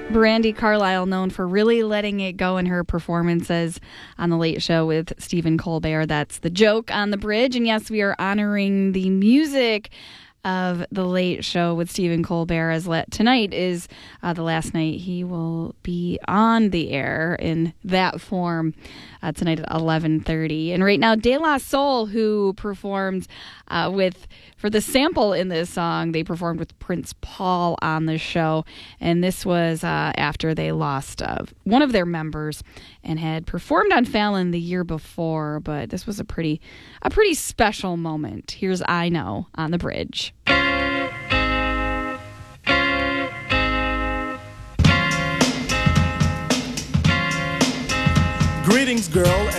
Brandi Carlile, known for really letting it go in her performances on The Late Show with Stephen Colbert. That's The Joke on the Bridge. And yes, we are honoring the music of The Late Show with Stephen Colbert, as tonight is the last night he will be on the air in that form tonight at 11:30. And right now, De La Soul, who performed for the sample in this song, they performed with Prince Paul on the show. And this was after they lost one of their members and had performed on Fallon the year before. But this was a pretty special moment. Here's I Know on the Bridge. Greetings, girl.